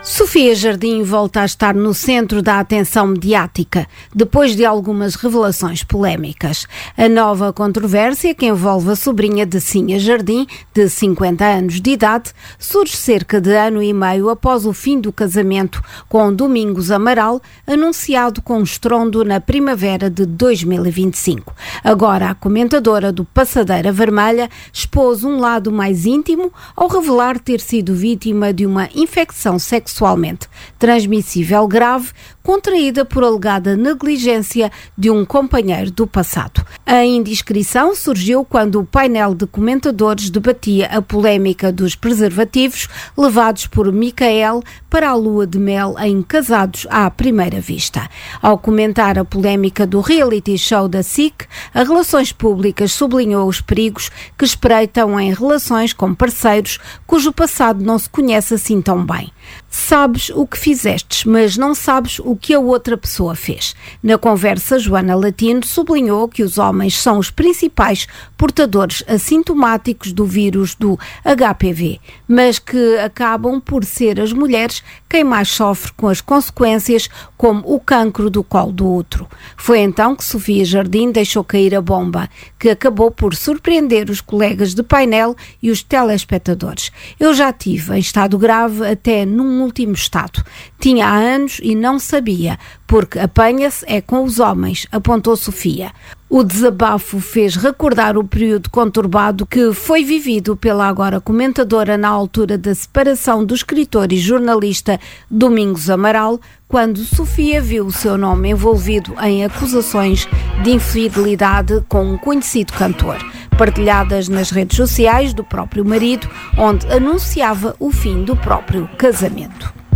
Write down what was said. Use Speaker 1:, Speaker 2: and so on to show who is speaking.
Speaker 1: Sofia Jardim volta a estar no centro da atenção mediática, depois de algumas revelações polémicas. A nova controvérsia, que envolve a sobrinha de Sinha Jardim, de 50 anos de idade, surge cerca de ano e meio após o fim do casamento com Domingos Amaral, anunciado com estrondo na primavera de 2025. Agora, a comentadora do Passadeira Vermelha expôs um lado mais íntimo ao revelar ter sido vítima de uma infecção sexualmente transmissível grave, contraída por alegada negligência de um companheiro do passado. A indiscrição surgiu quando o painel de comentadores debatia a polémica dos preservativos levados por Micael para a lua de mel em Casados à Primeira Vista. Ao comentar a polémica do reality show da SIC, a Relações Públicas sublinhou os perigos que espreitam em relações com parceiros cujo passado não se conhece assim tão bem. Sabes o que fizestes, mas não sabes o que a outra pessoa fez. Na conversa, Joana Latino sublinhou que os homens são os principais portadores assintomáticos do vírus do HPV, mas que acabam por ser as mulheres quem mais sofre com as consequências, como o cancro do colo do útero. Foi então que Sofia Jardim deixou cair a bomba, que acabou por surpreender os colegas de painel e os telespectadores. Eu já tive em estado grave até num último estado. Tinha há anos e não sabia, porque apanha-se é com os homens, apontou Sofia. O desabafo fez recordar o período conturbado que foi vivido pela agora comentadora na altura da separação do escritor e jornalista Domingos Amaral, quando Sofia viu o seu nome envolvido em acusações de infidelidade com um conhecido cantor, partilhadas nas redes sociais do próprio marido, onde anunciava o fim do próprio casamento.